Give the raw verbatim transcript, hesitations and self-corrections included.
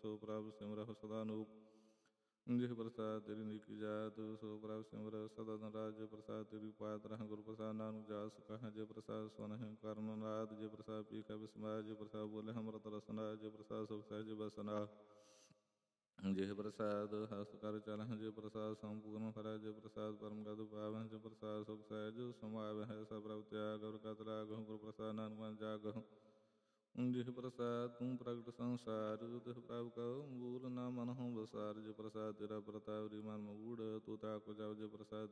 ਸੋ ਪ੍ਰਭ ਸਿਮਰਹੁ ਸਦਾ ਅਨੂਪ। ਜਿਹ ਪ੍ਰਸਾਦ ਤੇਰੀ ਨਿਕੀ ਜਾਤ ਸੋ ਪ੍ਰਭ ਸਿਮਰ ਸਦਾ ਨਰਾਜ। ਜੇ ਪ੍ਰਸਾਦ ਤੇਰੀ ਪਾਤ ਰਹਿ ਗੁਰ ਪ੍ਰਸਾਦ ਨਾਨਕ ਜਾਸ ਕਹ। ਜੇ ਪ੍ਰਸਾਦ ਸੁਨਹਿ ਕਰਨ ਨਾਦ। ਜੇ ਪ੍ਰਸਾਦ ਪੀ ਕੈ ਬਿਸਮਾਦ। ਜੇ ਪ੍ਰਸਾਦ ਬੋਲੇ ਅੰਮ੍ਰਿਤ ਰਸਨਾ। ਜੇ ਪ੍ਰਸਾਦ ਸੁਖ ਸਹਿਜ ਬਸਨਾ। ਜਿਹ ਪ੍ਰਸਾਦ ਹਸ ਕਰ ਚਲਹਿ। ਜੇ ਪ੍ਰਸਾਦ ਸੰਪੂਰਨ ਫਰੈ। ਜੇ ਪ੍ਰਸਾਦ ਪਰਮ ਗਤਿ ਪਾਵਹਿ। ਜੇ ਪ੍ਰਸਾਦ ਸੁਖ ਸਹਿਜ ਸਮਾਵਹਿ। ਸਭ ਪ੍ਰਭ ਤਿਆਗ ਔਰ ਕਤ ਲਾਗਹੁ। ਗੁਰ ਪ੍ਰਸਾਦ ਨਾਨਕ ਮਨ ਜਾਗਹੁ। ਜਿਹ ਪ੍ਰਸਾਦ ਤੂੰ ਪ੍ਰਗਟ ਸੰਸਾਰ। ਤਿਹ ਪ੍ਰਭ ਕਉ ਮੂਲ ਨਾ ਮਨਹੁ ਬਸਾਰ। ਜੇ ਪ੍ਰਸਾਦ ਤੇਰਾ ਪ੍ਰਤਾਪ ਰੀ ਮਨ ਮੂੜ। ਤੂੰ ਤਾਕੁ ਜਾਉ। ਜੇ ਪ੍ਰਸਾਦ